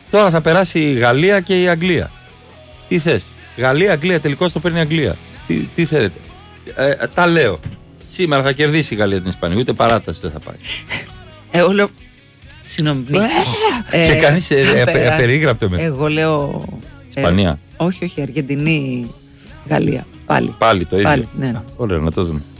Τώρα θα περάσει η Γαλλία και η Αγγλία. Τι θες? Γαλλία, Αγγλία, τελικώς το παίρνει η Αγγλία. Τι θέλετε? Τα λέω. Σήμερα θα κερδίσει η Γαλλία την Ισπανία. Ούτε παράταση δεν θα πάει. Εγώ λέω. Συγγνώμη. Και κανείς περίγραπτε με. Εγώ λέω. Ισπανία. Όχι, Αργεντινή, Γαλλία. Πάλι το ίδιο. Ναι. Ωραία, να το δούμε.